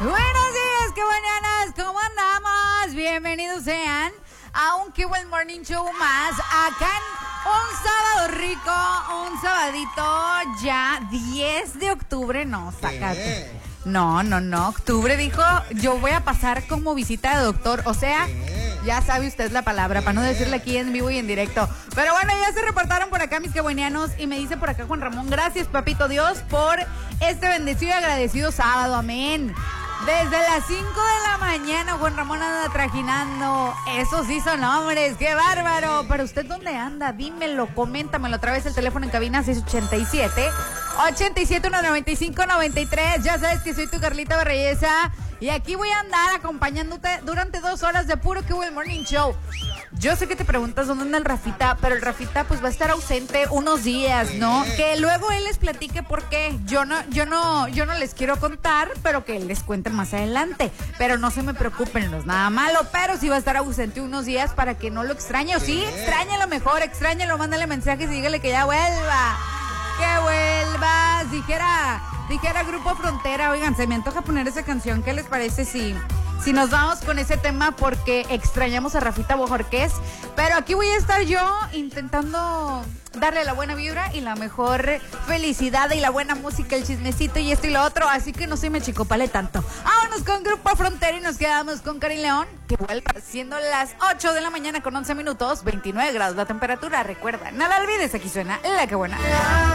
Buenos días, qué mañanas, ¿cómo andamos? Bienvenidos sean a un Qué Buen Morning Show más, acá en un sábado rico, un sabadito ya 10 de octubre, no, sácate. No, octubre dijo, yo voy a pasar como visita de doctor, o sea, ya sabe usted la palabra, para no decirle aquí en vivo y en directo. Pero bueno, ya se reportaron por acá mis quebuenianos y me dice por acá Juan Ramón, gracias papito Dios por este bendecido y agradecido sábado, amén. Desde las 5 de la mañana Juan Ramón anda trajinando. Esos sí son hombres, qué bárbaro. Pero usted dónde anda, dímelo, coméntamelo. Otra vez el teléfono en cabina 687 8719593. Ya sabes que soy tu Carlita Barreyesa y aquí voy a andar acompañándote durante 2 horas de puro Qué Buen Morning Show. Yo sé que te preguntas dónde anda el Rafita, pero el Rafita pues va a estar ausente unos días, ¿no? Que luego él les platique por qué. Yo no les quiero contar, pero que él les cuente más adelante. Pero no se me preocupen, no es nada malo, pero sí va a estar ausente unos días para que no lo extrañe. O sí, extrañalo mejor, extrañalo, mándale mensajes y dígale que ya vuelva. Que vuelvas, dijera Grupo Frontera. Oigan, se me antoja poner esa canción. ¿Qué les parece si nos vamos con ese tema? Porque extrañamos a Rafita Bojorquez. Pero aquí voy a estar yo intentando darle la buena vibra y la mejor felicidad y la buena música, el chismecito y esto y lo otro. Así que no se me chicopale tanto. Vámonos con Grupo Frontera y nos quedamos con Karin León, que vuelva siendo las 8 de la mañana con 11 minutos, 29 grados la temperatura. Recuerda, no la olvides, aquí suena La Que Buena.